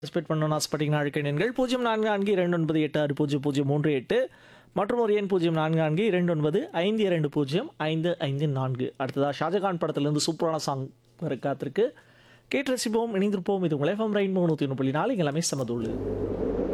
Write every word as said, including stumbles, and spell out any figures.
Respect பண்ணணும்னு ஆசைப்பட்டீங்கன்னா அழைக்க எண்கள் பூஜ்ஜியம் நான்கு நான்கு இரண்டு ஒன்பது எட்டு ஆறு பூஜ்ஜியம் பூஜ்ஜியம் மூன்று எட்டு மற்றும் ஒரு எண் பூஜ்ஜியம் நான்கு நான்கு இரண்டு ஒன்பது ஐந்து இரண்டு பூஜ்ஜியம் ஐந்து ஐந்து நான்கு. அடுத்ததாக ஷாஜகான் படத்திலிருந்து சூப்பரான சாங் வர காத்திருக்கு. கேட்டு ரசிப்போம், இணைந்திருப்போம். இது உங்கள் எஃப்எம் ரெயின்போ நூற்றி ஒன்று புள்ளி நாலு. இங்கே எல்லாமே சமதூள்.